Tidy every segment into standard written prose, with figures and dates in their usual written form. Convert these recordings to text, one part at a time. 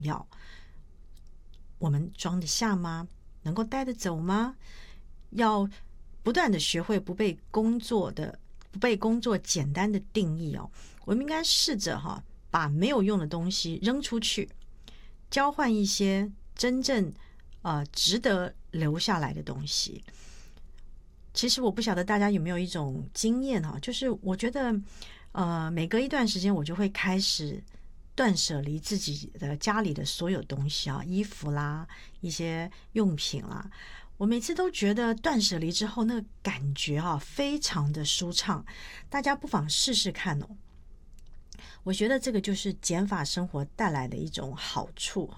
要，我们装得下吗？能够带得走吗？要不断的学会不被工作简单的定义哦。我们应该试着把没有用的东西扔出去，交换一些真正值得留下来的东西。其实我不晓得大家有没有一种经验就是我觉得每隔一段时间我就会开始断舍离自己的家里的所有东西衣服啦，一些用品啦。我每次都觉得断舍离之后那个感觉非常的舒畅，大家不妨试试看哦。我觉得这个就是减法生活带来的一种好处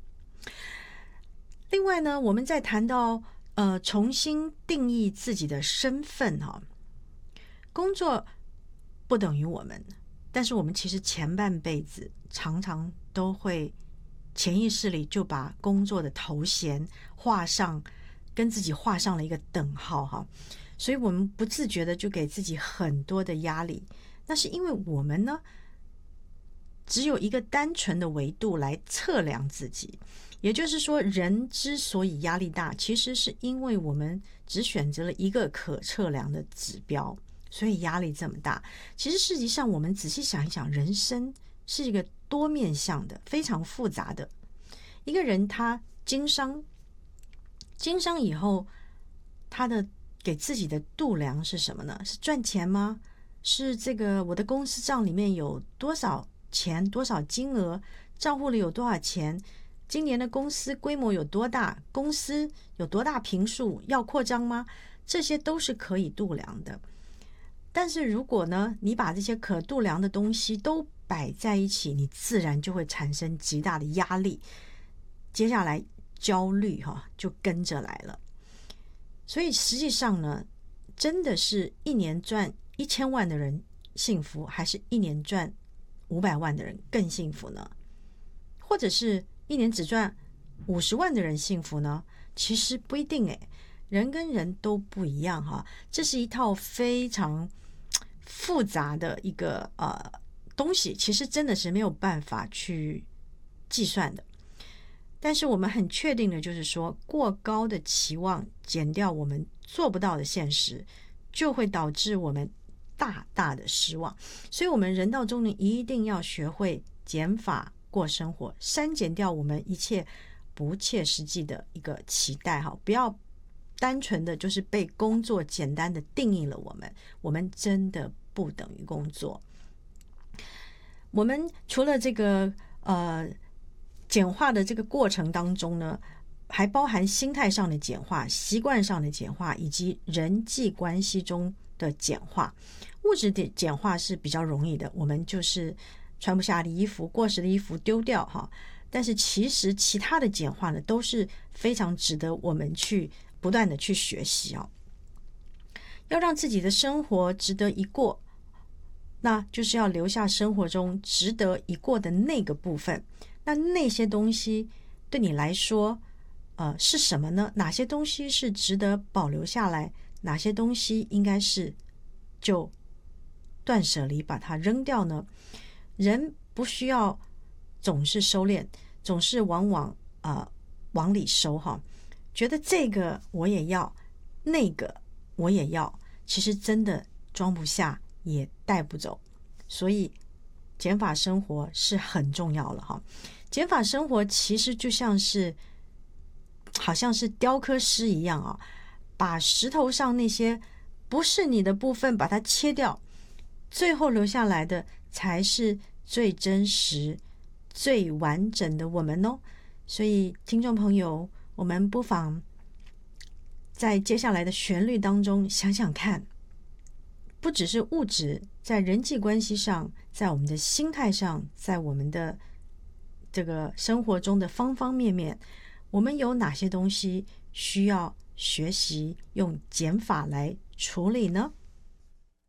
另外呢，我们在谈到重新定义自己的身份工作不等于我们，但是我们其实前半辈子常常都会潜意识里就把工作的头衔跟自己画上了一个等号所以我们不自觉的就给自己很多的压力。那是因为我们呢只有一个单纯的维度来测量自己，也就是说人之所以压力大，其实是因为我们只选择了一个可测量的指标，所以压力这么大。其实实际上我们仔细想一想，人生是一个多面向的非常复杂的。一个人他经商以后，他的给自己的度量是什么呢？是赚钱吗？是这个我的公司账里面有多少钱，多少金额，账户里有多少钱，今年的公司规模有多大，公司有多大坪数，要扩张吗？这些都是可以度量的。但是如果呢，你把这些可度量的东西都摆在一起，你自然就会产生极大的压力，接下来焦虑就跟着来了。所以实际上呢，真的是一年赚1000万的人幸福，还是一年赚500万的人更幸福呢？或者是一年只赚50万的人幸福呢？其实不一定人跟人都不一样这是一套非常复杂的一个东西，其实真的是没有办法去计算的。但是我们很确定的就是说，过高的期望减掉我们做不到的现实，就会导致我们大大的失望。所以我们人到中年一定要学会减法过生活，删减掉我们一切不切实际的一个期待不要单纯的就是被工作简单的定义了我们真的不等于工作。我们除了这个简化的这个过程当中呢，还包含心态上的简化、习惯上的简化，以及人际关系中的简化。物质的简化是比较容易的，我们就是穿不下的衣服、过时的衣服丢掉但是其实其他的简化呢，都是非常值得我们去不断的去学习要让自己的生活值得一过，那就是要留下生活中值得一过的那个部分。那些东西对你来说是什么呢？哪些东西是值得保留下来？哪些东西应该是就断舍离把它扔掉呢？人不需要总是收敛，总是往里收觉得这个我也要，那个我也要，其实真的装不下也带不走。所以减法生活是很重要了减法生活其实就好像是雕刻师一样把石头上那些不是你的部分把它切掉，最后留下来的才是最真实最完整的我们所以听众朋友，我们不妨在接下来的旋律当中想想看，不只是物质，在人际关系上，在我们的心态上，在我们的这个生活中的方方面面，我们有哪些东西需要学习用减法来处理呢？